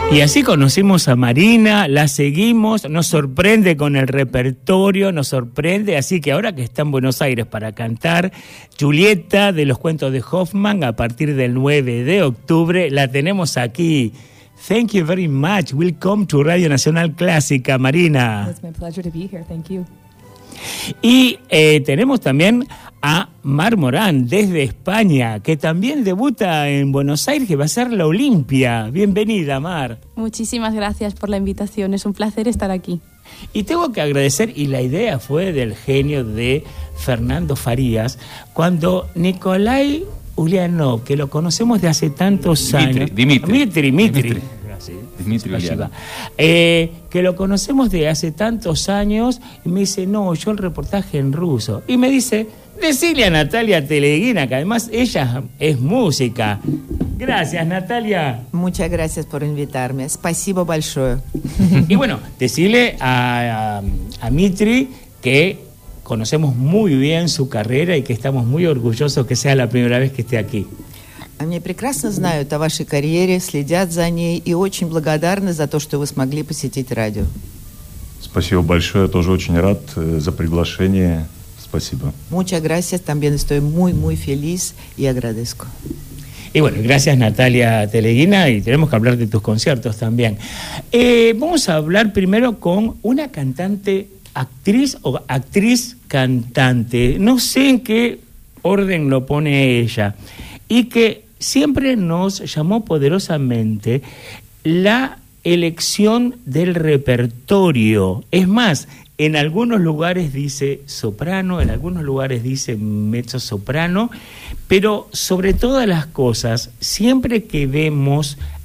Y así conocimos a Marina, la seguimos, nos sorprende con el repertorio, nos sorprende, así que ahora que está en Buenos Aires para cantar Julieta de los cuentos de Hoffman a partir del 9 de octubre, la tenemos aquí. Thank you very much. Welcome to Radio Nacional Clásica, Marina. It's my pleasure to be here. Thank you. Y tenemos también a Mar Morán desde España, que también debuta en Buenos Aires, que va a ser la Olimpia. Bienvenida, Mar. Muchísimas gracias por la invitación, es un placer estar aquí. Y tengo que agradecer, y la idea fue del genio de Fernando Farías, cuando Nikolai Ulyanov, que lo conocemos de hace tantos años... Dmitri. Que lo conocemos de hace tantos años, y me dice, no, yo el reportaje en ruso. Y me dice, decile a Natalia Teleguina, que además ella es música. Gracias, Natalia. Muchas gracias por invitarme. Спасибо большое. Y bueno, decirle a Dmitri que conocemos muy bien su carrera y que estamos muy orgullosos que sea la primera vez que esté aquí. Они прекрасно знают о вашей карьере, следят за ней и очень благодарны за то, что вы смогли посетить радио. Спасибо большое, я тоже очень рад за приглашение. Спасибо. Muchas gracias, también estoy muy, muy feliz y agradezco. Y bueno, gracias Natalia Teleguina, y tenemos que hablar de tus conciertos también. Vamos a hablar primero con una cantante, actriz o actriz cantante, no sé en qué orden lo pone ella, y que siempre nos llamó poderosamente la elección del repertorio. Es más, en algunos lugares dice soprano, en algunos lugares dice mezzosoprano, pero sobre todas las cosas, siempre que vemos